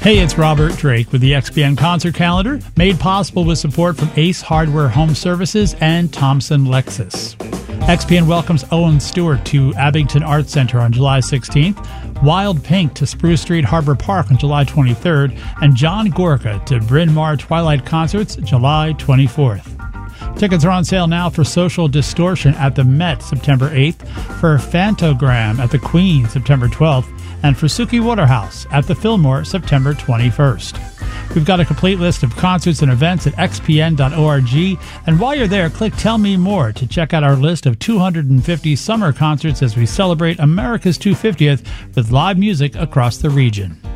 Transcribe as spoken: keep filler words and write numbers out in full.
Hey, it's Robert Drake with the X P N Concert Calendar, made possible with support from Ace Hardware Home Services and Thompson Lexus. X P N welcomes Owen Stewart to Abington Arts Center on July sixteenth, Wild Pink to Spruce Street Harbor Park on July twenty-third, and John Gorka to Bryn Mawr Twilight Concerts July twenty-fourth. Tickets are on sale now for Social Distortion at the Met September eighth, for Phantogram at the Queen September twelfth, and for Suki Waterhouse at the Fillmore September twenty-first. We've got a complete list of concerts and events at x p n dot org, and while you're there, click Tell Me More to check out our list of two hundred fifty summer concerts as we celebrate America's two hundred fiftieth with live music across the region.